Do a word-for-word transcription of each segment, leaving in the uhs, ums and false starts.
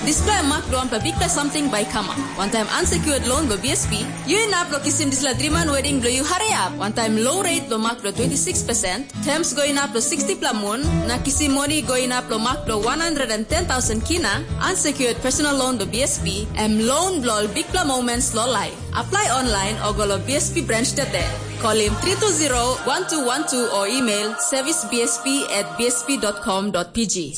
Display mark loan per big plus something by Kama. One time unsecured loan by B S P. You in up lo kisim disla dreaman wedding blow you hurry up. One time low rate lo mark lo twenty-six percent. Terms going up lo sixty plamon. Na kisim money going up lo mark lo one hundred ten thousand kina. Unsecured personal loan by B S P. M loan blow big pla moments lo live. Apply online or go to B S P branch today. Call him three two zero, one two one two or email service b s p at b s p dot com dot p g.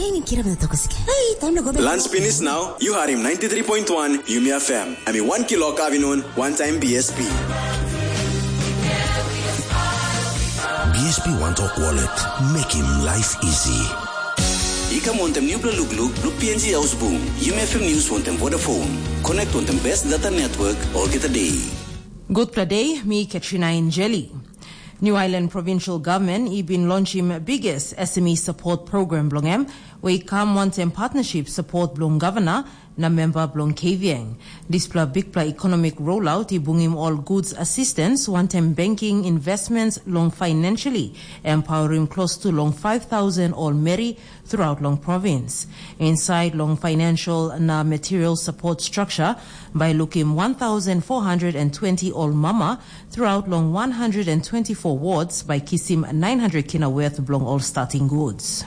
Lunch finish now. You are him ninety-three point one Yumi F M. I mean one kilo kavinon, one time B S P. B S P One Talk Wallet. Make him life easy. Ika montem new look look look P N G house boom. Yumi F M news montem Vodafone. Connect on the best data network all get a day. Good day, me Katrina Njeli. New Ireland provincial government has been launching biggest S M E support program blongem, where come one time partnership support blong governor na member blong K V N. This pla big pla economic rollout i bring him all goods assistance, one time banking investments long financially, empowering close to long five thousand all Mary throughout long province. Inside long financial na material support structure by looking one thousand four hundred twenty all mama throughout long one hundred twenty-four wards by kisim nine hundred kina worth blong all starting goods.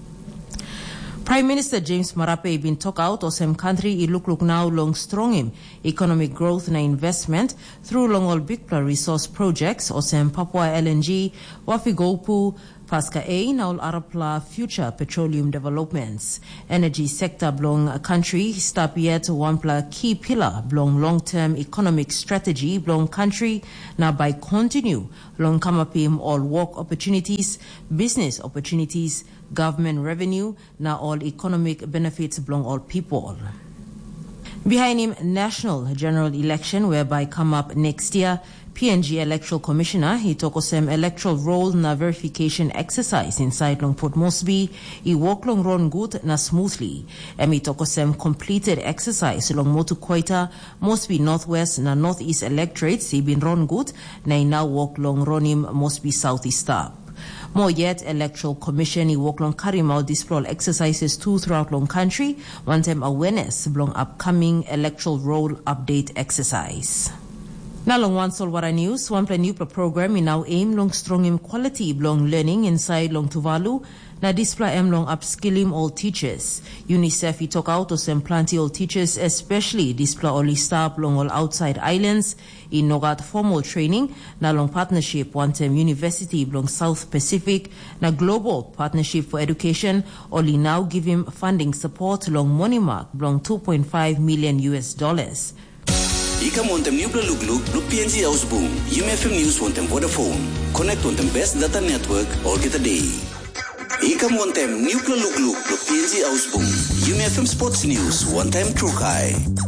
Prime Minister James Marape been talk out of some country i look look now long strong him economic growth na investment through long all big resource projects or some Papua L N G, Wafigopu, Pasca A na all Arapla future petroleum developments. Energy sector belong a country stop yet one pla key pillar belong long-term economic strategy belong country now by continue long come up him all work opportunities, business opportunities, government revenue, now all economic benefits belong all people. Behind him, national general election whereby come up next year. P N G Electoral Commissioner, he took some electoral roll na verification exercise inside long Port Moresby. He walk long run good na smoothly. And he took some completed exercise long Motu Koita, Moresby Northwest na Northeast electorates. He been run good. Na he now walk long run him Moresby Southeast up. More yet, Electoral Commission he work long carry out display exercises too throughout long country. One time awareness long upcoming electoral roll update exercise. Now long one Solwara News, one plan new program in now aim long strong in quality long learning inside long Tuvalu. Na display em long upskilling all teachers. UNICEF he talk out of some plenty all teachers, especially display all staff long all outside islands in Nogat formal training. Na long partnership one time university long South Pacific. Na global partnership for education only now give him funding support long money mark long two point five million U S dollars. Ika montem new look look look P N G house boom. Yumi F M news montem Vodafone. Connect on the best data network all get a day. Ika montem new look look look P N G house boom. Yumi F M sports news one time true kai.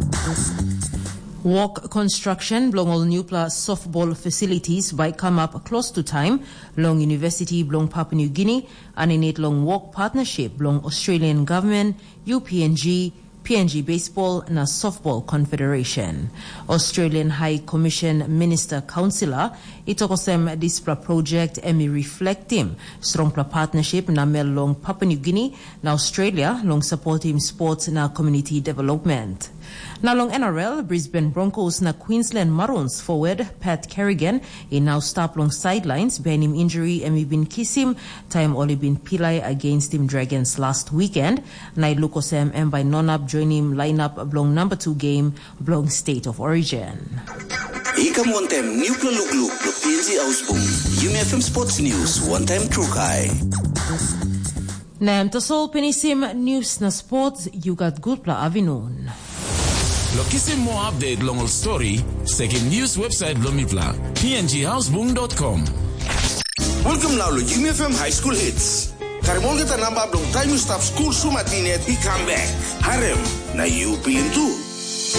Walk construction belong all new plus softball facilities by come up close to time. Long University belong Papua New Guinea and in it long walk partnership belong Australian government, U P N G, P N G Baseball na Softball Confederation. Australian High Commission Minister Councillor itokosem this project emi reflect him strong partnership na mel long Papua New Guinea na Australia long support him sports na community development. Now long N R L, Brisbane Broncos na Queensland Maroons forward Pat Kerrigan in now stop long sidelines behind him injury and we been kiss him time only been Pillai against him Dragons last weekend. Na Lucosem and by non-up join him lineup long number two game long State of Origin. Ika montem new look look look P N G house boom. Yumi F M sports news one time true kai. Nam to sol penisim news na sports you got good pla avinun. Lokisi more update long all story, second news website Blomipla, p n g house boom dot com. Welcome now to Yumi F M High School Hits. Karimol kita namba blong time you stop school sumatini at he come back. Harem na you pilin too.